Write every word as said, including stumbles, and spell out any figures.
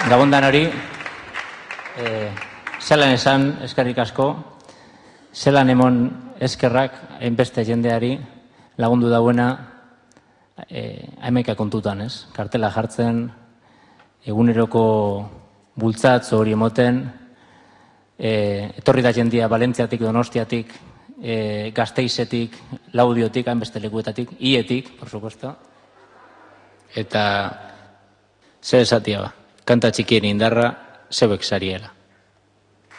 Gabondan hori, zelan esan eskerrik asko, zelan emon eskerrak hainbeste jendeari lagundu dauena hamaika kontutan, ez? Kartela jartzen, eguneroko bultzatz hori emoten, etorri da jendia Valentziatik, Donostiatik, Gasteizetik, Laudiotik, hainbeste lekuetatik, Ietik, por supuesto. Eta zer esatia ba, kanta txikien indarra, zeuek sariela.